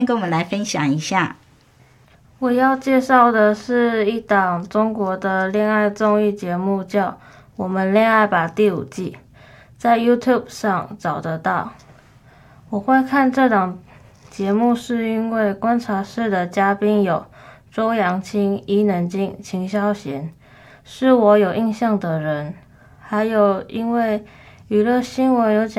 跟我们来分享一下。 我要介绍的是一档中国的恋爱综艺节目，叫《我们恋爱吧》第5季，在 YouTube 上找得到。我会看这档节目是因为观察室的嘉宾有周扬青、伊能静、秦霄贤，是我有印象的人，还有因为娱乐新闻有讲